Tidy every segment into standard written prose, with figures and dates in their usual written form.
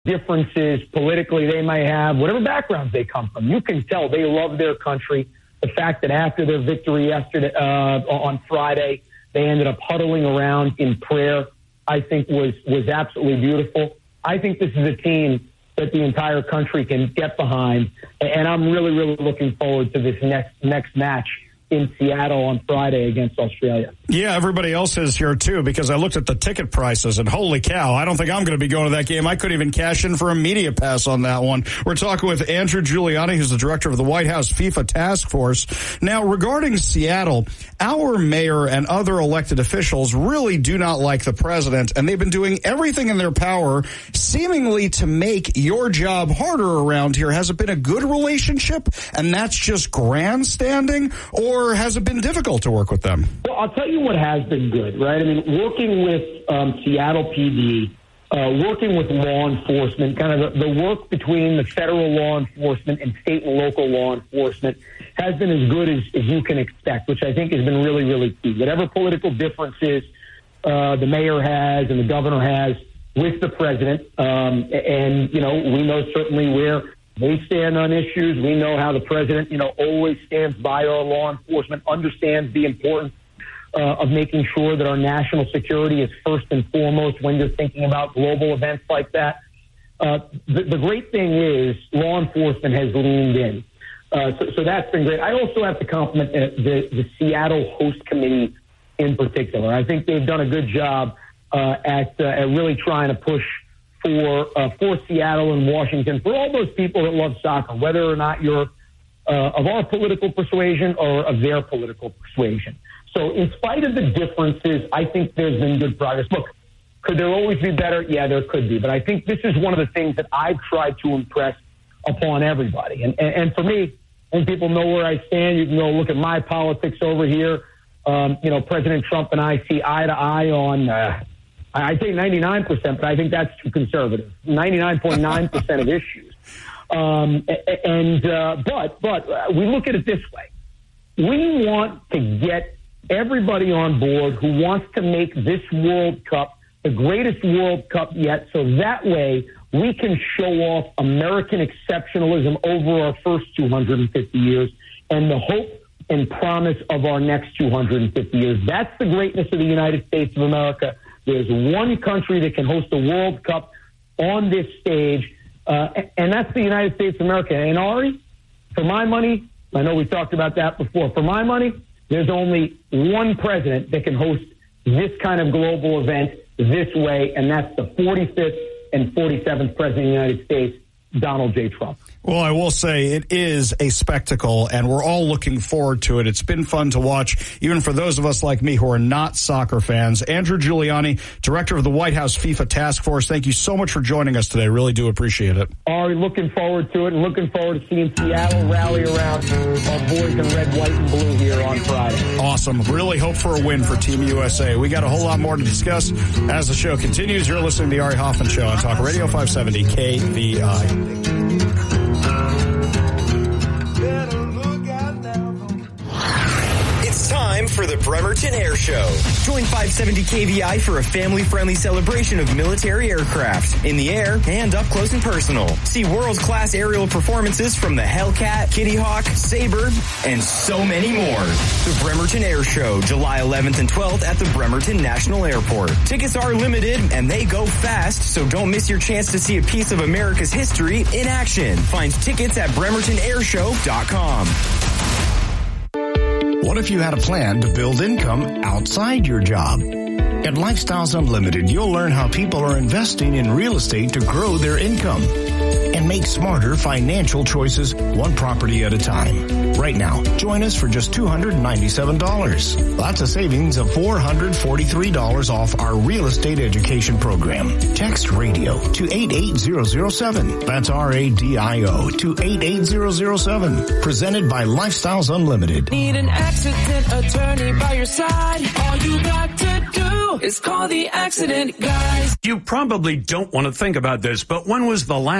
differences politically they may have, whatever backgrounds they come from. You can tell they love their country. The fact that after their victory yesterday on Friday, they ended up huddling around in prayer, I think was absolutely beautiful. I think this is a team that the entire country can get behind, and I'm really, really looking forward to this next match in Seattle on Friday against Australia. Yeah, everybody else is here too, because I looked at the ticket prices and holy cow, I don't think I'm going to be going to that game. I couldn't even cash in for a media pass on that one. We're talking with Andrew Giuliani, who's the director of the White House FIFA Task Force. Now, regarding Seattle, our mayor and other elected officials really do not like the president, and they've been doing everything in their power seemingly to make your job harder around here. Has it been a good relationship, and that's just grandstanding, or has it been difficult to work with them? Well, I'll tell you what has been good, right? I mean, working with Seattle PD, working with law enforcement, kind of the work between the federal law enforcement and state and local law enforcement has been as good as you can expect, which I think has been really, really key. Whatever political differences the mayor has and the governor has with the president, and, you know, we know certainly where they stand on issues. We know how the president, always stands by our law enforcement, understands the importance of making sure that our national security is first and foremost when you're thinking about global events like that. The great thing is law enforcement has leaned in. So that's been great. I also have to compliment the Seattle Host Committee in particular. I think they've done a good job at really trying to push for Seattle and Washington, for all those people that love soccer, whether or not you're of our political persuasion or of their political persuasion. So in spite of the differences, I think there's been good progress. Look, could there always be better? Yeah, there could be. But I think this is one of the things that I've tried to impress upon everybody. And for me, when people know where I stand, you can go look at my politics over here. President Trump and I see eye to eye on I say 99%, but I think that's too conservative. 99.9% of issues. But we look at it this way. We want to get everybody on board who wants to make this World Cup the greatest World Cup yet, so that way we can show off American exceptionalism over our first 250 years and the hope and promise of our next 250 years. That's the greatness of the United States of America. There's one country that can host a World Cup on this stage, and that's the United States of America. And Ari, for my money, I know we talked about that before, for my money, there's only one president that can host this kind of global event this way, and that's the 45th and 47th president of the United States, Donald J. Trump. Well, I will say it is a spectacle, and we're all looking forward to it. It's been fun to watch, even for those of us like me who are not soccer fans. Andrew Giuliani, director of the White House FIFA Task Force, thank you so much for joining us today. Really do appreciate it. Ari, looking forward to it, and looking forward to seeing Seattle rally around our boys in red, white, and blue here on Friday. Awesome. Really hope for a win for Team USA. We got a whole lot more to discuss as the show continues. You're listening to the Ari Hoffman Show on Talk Radio 570 KVI. Time for the Bremerton Air Show. Join 570 KVI for a family-friendly celebration of military aircraft in the air and up close and personal. See world-class aerial performances from the Hellcat, Kitty Hawk, Sabre, and so many more. The Bremerton Air Show, July 11th and 12th at the Bremerton National Airport. Tickets are limited and they go fast, so don't miss your chance to see a piece of America's history in action. Find tickets at bremertonairshow.com. What if you had a plan to build income outside your job? At Lifestyles Unlimited, you'll learn how people are investing in real estate to grow their income and make smarter financial choices one property at a time. Right now, join us for just $297. That's a savings of $443 off our real estate education program. Text radio to 88007. That's RADIO to 88007. Presented by Lifestyles Unlimited. Need an accident attorney by your side. All you got to do is call the accident guys. You probably don't want to think about this, but when was the last time you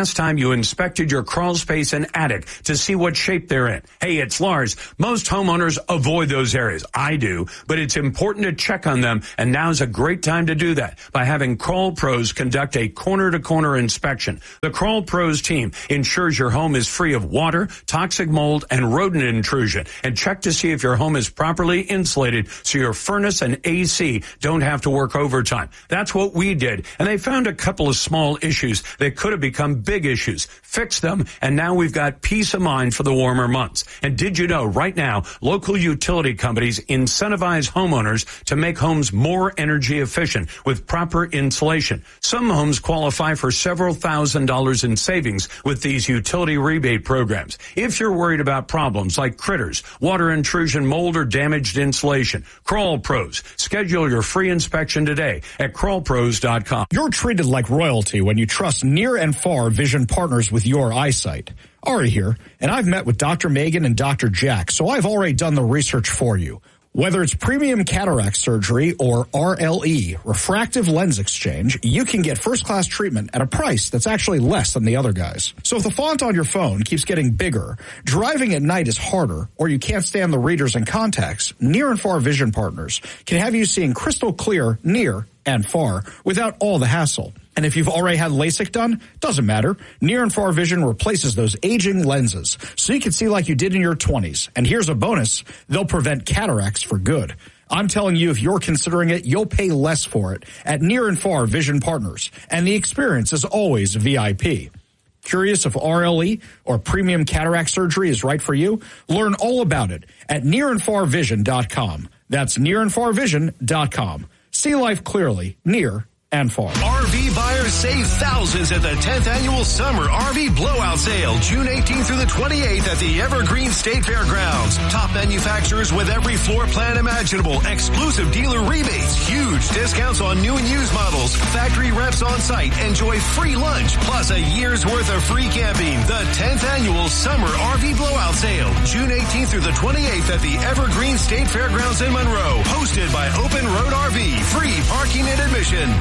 you inspected your crawl space and attic to see what shape they're in. Hey, it's Lars. Most homeowners avoid those areas. I do, but it's important to check on them, and now's a great time to do that by having Crawl Pros conduct a corner-to-corner inspection. The Crawl Pros team ensures your home is free of water, toxic mold, and rodent intrusion, and check to see if your home is properly insulated so your furnace and AC don't have to work overtime. That's what we did, and they found a couple of small issues that could have become big issues. Fixed them, and now we've got peace of mind for the warmer months. And did you know right now, local utility companies incentivize homeowners to make homes more energy efficient with proper insulation. Some homes qualify for several $1,000s in savings with these utility rebate programs. If you're worried about problems like critters, water intrusion, mold, or damaged insulation, Crawl Pros. Schedule your free inspection today at crawlpros.com. You're treated like royalty when you trust near and far vision partners with your eyesight. Ari here, and I've met with Dr. Megan and Dr. Jack, so I've already done the research for you. Whether it's premium cataract surgery or RLE, refractive lens exchange, you can get first-class treatment at a price that's actually less than the other guys. So if the font on your phone keeps getting bigger, driving at night is harder, or you can't stand the readers and contacts, Near and Far Vision Partners can have you seeing crystal clear near and far without all the hassle. And if you've already had LASIK done, doesn't matter. Near and Far Vision replaces those aging lenses so you can see like you did in your 20s. And here's a bonus. They'll prevent cataracts for good. I'm telling you, if you're considering it, you'll pay less for it at Near and Far Vision Partners. And the experience is always VIP. Curious if RLE or premium cataract surgery is right for you? Learn all about it at nearandfarvision.com. That's nearandfarvision.com. See life clearly, near and far. RV buyers save thousands at the 10th annual Summer RV Blowout Sale, June 18th through the 28th at the Evergreen State Fairgrounds. Top manufacturers with every floor plan imaginable, exclusive dealer rebates, huge discounts on new and used models, factory reps on site, enjoy free lunch, plus a year's worth of free camping. The 10th annual Summer RV Blowout Sale, June 18th through the 28th at the Evergreen State Fairgrounds in Monroe, hosted by Open Road RV, free parking and admission.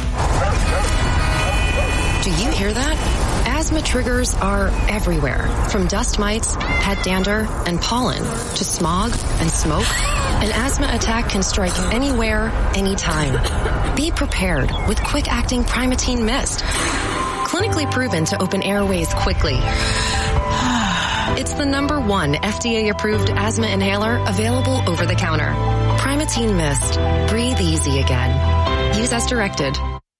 Do you hear that? Asthma triggers are everywhere, from dust mites, pet dander, and pollen, to smog and smoke. An asthma attack can strike anywhere, anytime. Be prepared with quick-acting Primatene Mist. Clinically proven to open airways quickly. It's the #1 FDA-approved asthma inhaler available over the counter. Primatene Mist. Breathe easy again. Use as directed.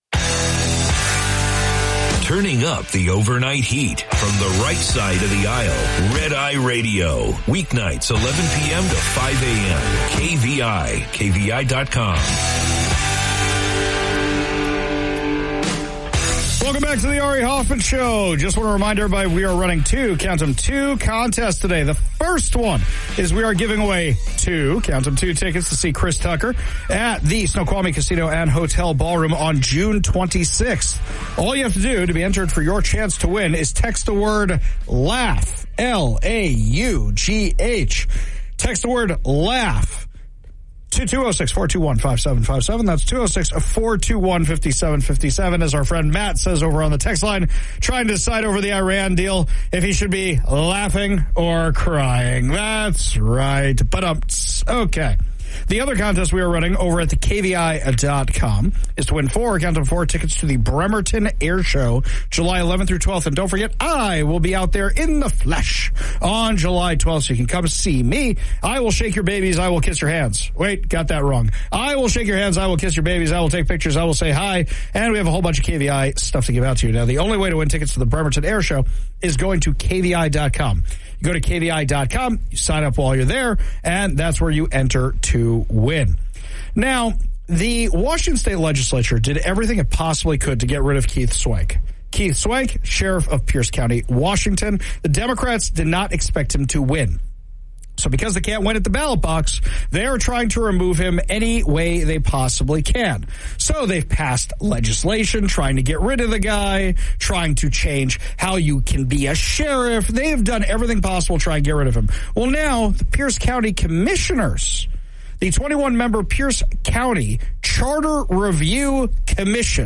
Turning up the overnight heat from the right side of the aisle. Red Eye Radio. Weeknights 11 p.m. to 5 a.m. KVI. KVI.com. Welcome back to the Ari Hoffman Show. Just want to remind everybody we are running two contests today. The first one is we are giving away two tickets to see Chris Tucker at the Snoqualmie Casino and Hotel Ballroom on June 26th. All you have to do to be entered for your chance to win is text the word LAUGH, L-A-U-G-H. Text the word LAUGH to 206-421-5757. That's 206-421-5757. As our friend Matt says over on the text line, trying to decide over the Iran deal if he should be laughing or crying. That's right. But okay. The other contest we are running over at the KVI.com is to win four tickets to the Bremerton Air Show, July 11th through 12th. And don't forget, I will be out there in the flesh on July 12th, so you can come see me. I will shake your babies. I will kiss your hands. Wait, got that wrong. I will shake your hands. I will kiss your babies. I will take pictures. I will say hi. And we have a whole bunch of KVI stuff to give out to you. Now, the only way to win tickets to the Bremerton Air Show is going to KVI.com. You go to KVI.com, you sign up while you're there, and that's where you enter to win. Now, the Washington State Legislature did everything it possibly could to get rid of Keith Swank. Keith Swank, Sheriff of Pierce County, Washington. The Democrats did not expect him to win. So because they can't win at the ballot box, they are trying to remove him any way they possibly can. So they've passed legislation trying to get rid of the guy, trying to change how you can be a sheriff. They have done everything possible to try and get rid of him. Well, now the Pierce County Commissioners, the 21-member Pierce County Charter Review Commission,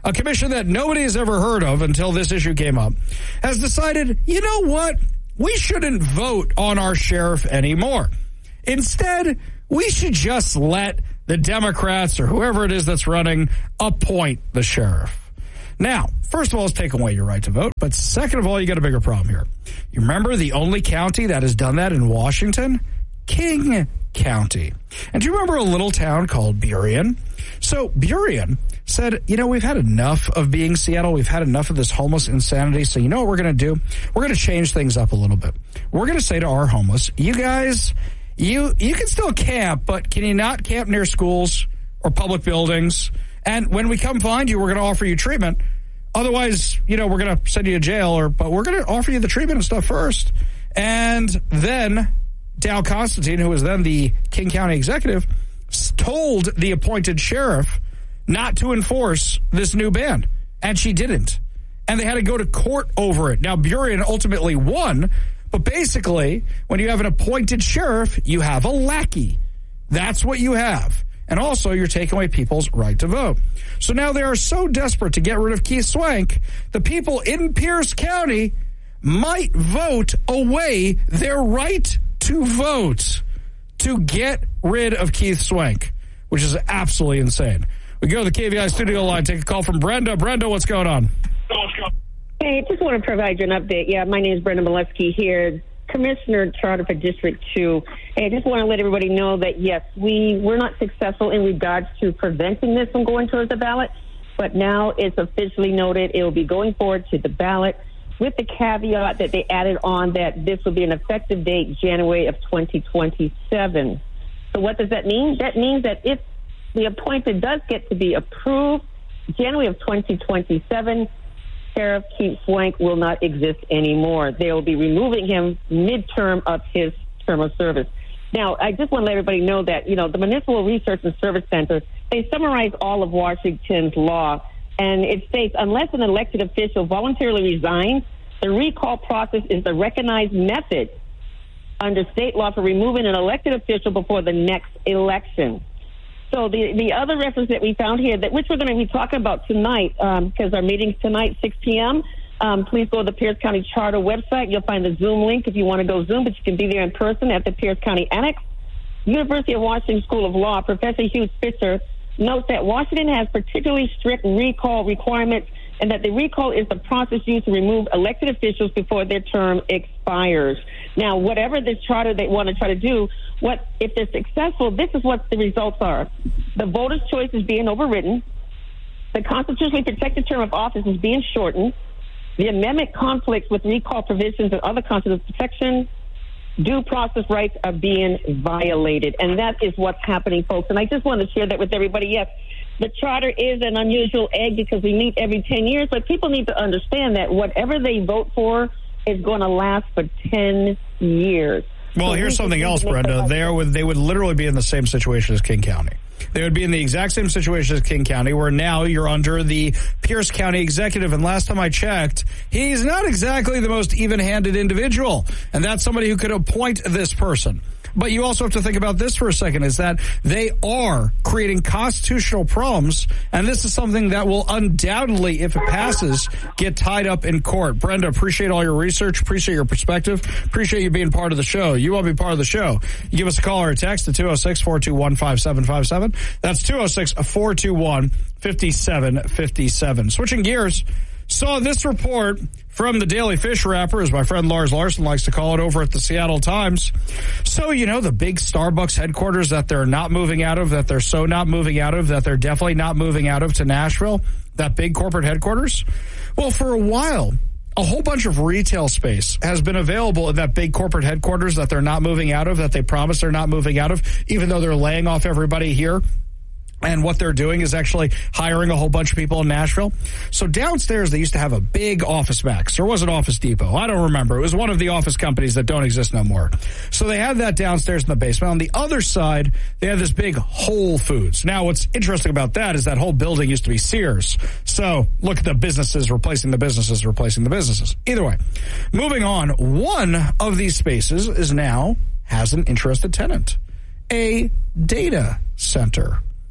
a commission that nobody has ever heard of until this issue came up, has decided, you know what? We shouldn't vote on our sheriff anymore. Instead, we should just let the Democrats or whoever it is that's running appoint the sheriff. Now, first of all, it's taking away your right to vote. But second of all, you got a bigger problem here. You remember the only county that has done that in Washington? King County. And do you remember a little town called Burien? So Burien said, you know, we've had enough of being Seattle. We've had enough of this homeless insanity. So you know what we're going to do? We're going to change things up a little bit. We're going to say to our homeless, you guys, you can still camp, but can you not camp near schools or public buildings? And when we come find you, we're going to offer you treatment. Otherwise, you know, we're going to send you to jail, but we're going to offer you the treatment and stuff first. And then Dow Constantine, who was then the King County executive, told the appointed sheriff not to enforce this new ban. And she didn't. And they had to go to court over it. Now, Burien ultimately won. But basically, when you have an appointed sheriff, you have a lackey. That's what you have. And also, you're taking away people's right to vote. So now they are so desperate to get rid of Keith Swank, the people in Pierce County might vote away their right to vote to get rid of Keith Swank, which is absolutely insane. We go to the KVI studio line, take a call from Brenda. Brenda, what's going on? Hey, just want to provide you an update. Yeah, my name is Brenda Molesky here, Commissioner Charter for District 2. Hey, I just want to let everybody know that, yes, we're not successful in regards to preventing this from going towards the ballot, but now it's officially noted it will be going forward to the ballot with the caveat that they added on that this will be an effective date, January of 2027. So what does that mean? That means that if the appointed does get to be approved, January of 2027, Sheriff Keith Swank will not exist anymore. They will be removing him midterm of his term of service. Now, I just want to let everybody know that, you know, the Municipal Research and Service Center, they summarize all of Washington's law, and it states, unless an elected official voluntarily resigns, the recall process is the recognized method under state law for removing an elected official before the next election. So the other reference that we found here, which we're going to be talking about tonight, because our meeting's tonight, 6 p.m., please go to the Pierce County Charter website. You'll find the Zoom link if you want to go Zoom, but you can be there in person at the Pierce County Annex. University of Washington School of Law, Professor Hugh Spitzer notes that Washington has particularly strict recall requirements and that the recall is the process used to remove elected officials before their term expires. Now, whatever this charter they want to try to do, if they're successful, this is what the results are. The voter's choice is being overridden. The constitutionally protected term of office is being shortened. The amendment conflicts with recall provisions and other constitutional protections. Due process rights are being violated. And that is what's happening, folks. And I just want to share that with everybody. Yes, the charter is an unusual egg because we meet every 10 years, but people need to understand that whatever they vote for is going to last for 10 years. Well, so here's something else, Brenda. They would literally be in the same situation as King County. They would be in the exact same situation as King County, where now you're under the Pierce County executive. And last time I checked, he's not exactly the most even-handed individual. And that's somebody who could appoint this person. But you also have to think about this for a second, is that they are creating constitutional problems, and this is something that will undoubtedly, if it passes, get tied up in court. Brenda, appreciate all your research, appreciate your perspective, appreciate you being part of the show. You want to be part of the show, you give us a call or a text at 206-421-5757. That's 206-421-5757. Switching gears, saw this report from the Daily Fish Wrapper, as my friend Lars Larson likes to call it, over at the Seattle Times. So, you know, the big Starbucks headquarters that they're not moving out of, that they're so not moving out of, that they're definitely not moving out of to Nashville, that big corporate headquarters. Well, for a while, a whole bunch of retail space has been available in that big corporate headquarters that they're not moving out of, that they promise they're not moving out of, even though they're laying off everybody here. And what they're doing is actually hiring a whole bunch of people in Nashville. So downstairs, they used to have a big Office Max. Or was it Office Depot? I don't remember. It was one of the office companies that don't exist no more. So they had that downstairs in the basement. On the other side, they had this big Whole Foods. Now, what's interesting about that is that whole building used to be Sears. So look at the businesses replacing the businesses replacing the businesses. Either way, moving on, one of these spaces has an interested tenant, a data center.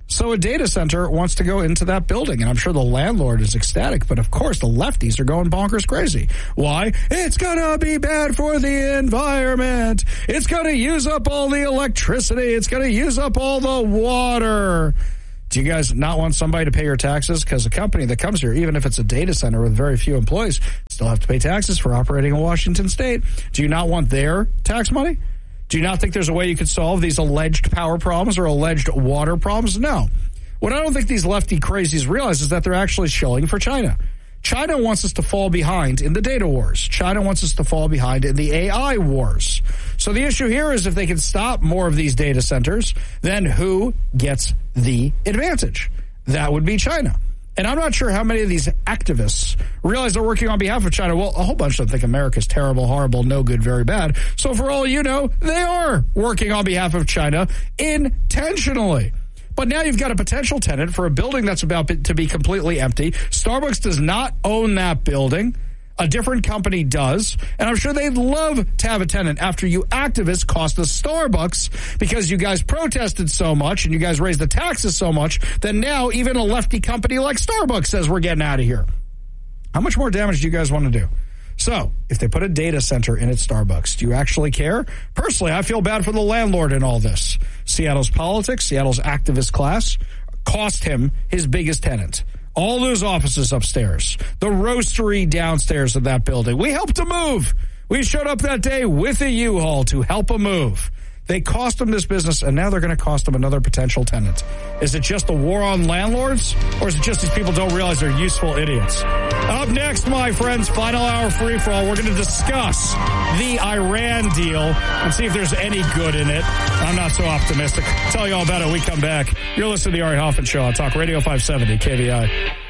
So a data center wants to go into that building, and I'm sure the landlord is ecstatic, but of course the lefties are going bonkers crazy. Why? It's going to be bad for the environment. It's going to use up all the electricity. It's going to use up all the water. Do you guys not want somebody to pay your taxes? Because a company that comes here, even if it's a data center with very few employees, still have to pay taxes for operating in Washington State. Do you not want their tax money? Do you not think there's a way you could solve these alleged power problems or alleged water problems? No. What I don't think these lefty crazies realize is that they're actually shilling for China. China wants us to fall behind in the data wars. China wants us to fall behind in the AI wars. So the issue here is if they can stop more of these data centers, then who gets the advantage? That would be China. And I'm not sure how many of these activists realize they're working on behalf of China. Well, a whole bunch of them think America's terrible, horrible, no good, very bad. So for all you know, they are working on behalf of China intentionally. But now you've got a potential tenant for a building that's about to be completely empty. Starbucks does not own that building. A different company does. And I'm sure they'd love to have a tenant after you activists cost us Starbucks because you guys protested so much and you guys raised the taxes so much that now even a lefty company like Starbucks says we're getting out of here. How much more damage do you guys want to do? So, if they put a data center in at Starbucks, do you actually care? Personally, I feel bad for the landlord in all this. Seattle's politics, Seattle's activist class, cost him his biggest tenant. All those offices upstairs, the roastery downstairs of that building. We helped him move. We showed up that day with a U-Haul to help him move. They cost him this business, and now they're going to cost him another potential tenant. Is it just a war on landlords, or is it just these people don't realize they're useful idiots? Up next, my friends, final hour free-for-all. We're going to discuss the Iran deal and see if there's any good in it. I'm not so optimistic. I'll tell you all about it when we come back. You're listening to the Ari Hoffman Show on Talk Radio 570 KVI.